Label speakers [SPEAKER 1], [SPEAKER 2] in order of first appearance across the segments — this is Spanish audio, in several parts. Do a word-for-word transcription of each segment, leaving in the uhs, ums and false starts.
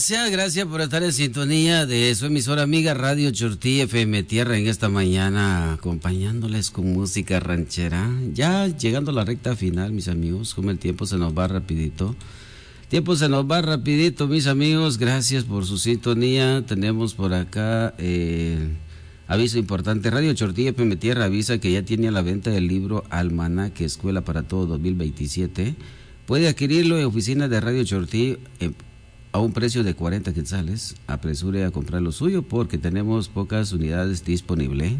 [SPEAKER 1] gracias, gracias por estar en sintonía de su emisora amiga Radio Chortí F M Tierra en esta mañana, acompañándoles con música ranchera. Ya llegando a la recta final, mis amigos, como el tiempo se nos va rapidito. Tiempo se nos va rapidito, mis amigos, gracias por su sintonía. Tenemos por acá eh, aviso importante. Radio Chortí F M Tierra avisa que ya tiene a la venta el libro Almanaque Escuela para Todo dos mil veintisiete. Puede adquirirlo en oficinas de Radio Chortí eh, a un precio de cuarenta quetzales. Apresure a comprar lo suyo porque tenemos pocas unidades disponibles.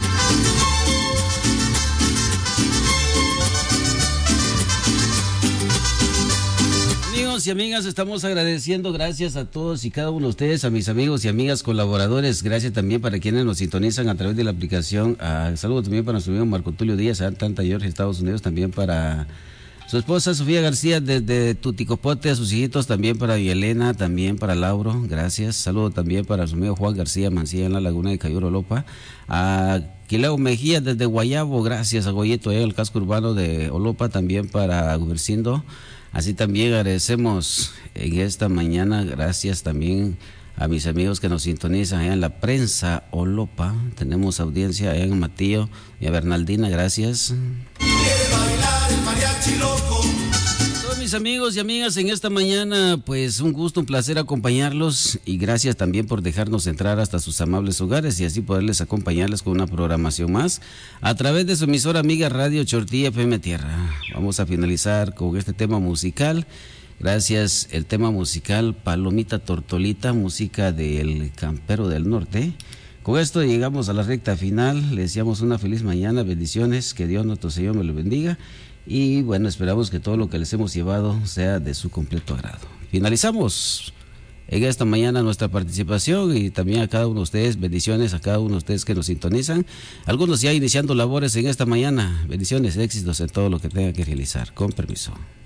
[SPEAKER 1] Amigos y amigas, estamos agradeciendo gracias a todos y cada uno de ustedes, a mis amigos y amigas colaboradores. Gracias también para quienes nos sintonizan a través de la aplicación. Uh, saludos también para nuestro amigo Marco Tulio Díaz, allá en Atlanta, Georgia, Estados Unidos. También para su esposa Sofía García desde Tuticopote, a sus hijitos, también para Elena, también para Lauro, gracias. Saludo también para su amigo Juan García Mancilla en la Laguna de Cayuro, Olopa. A Quileo Mejía desde Guayabo, gracias. A Goyeto, en el casco urbano de Olopa, también para Gubercindo. Así también agradecemos en esta mañana, gracias también a mis amigos que nos sintonizan allá en la prensa Olopa. Tenemos audiencia allá en Matillo y a Bernaldina, gracias. Todos mis amigos y amigas en esta mañana, pues un gusto, un placer acompañarlos y gracias también por dejarnos entrar hasta sus amables hogares y así poderles acompañarles con una programación más a través de su emisora amiga Radio Chortí F M Tierra. Vamos a finalizar con este tema musical. Gracias, el tema musical Palomita Tortolita, música del Campero del Norte. Con esto llegamos a la recta final, les deseamos una feliz mañana, bendiciones, que Dios nuestro Señor me lo bendiga y bueno, esperamos que todo lo que les hemos llevado sea de su completo agrado. Finalizamos en esta mañana nuestra participación y también a cada uno de ustedes, bendiciones a cada uno de ustedes que nos sintonizan, algunos ya iniciando labores en esta mañana, bendiciones, éxitos en todo lo que tengan que realizar, con permiso.